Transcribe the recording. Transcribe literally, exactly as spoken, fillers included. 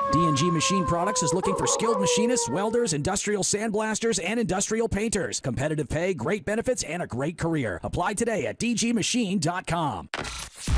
D and G Machine Products is looking for skilled machinists, welders, industrial sandblasters, and industrial painters. Competitive pay, great benefits, and a great career. Apply today at d g machine dot com.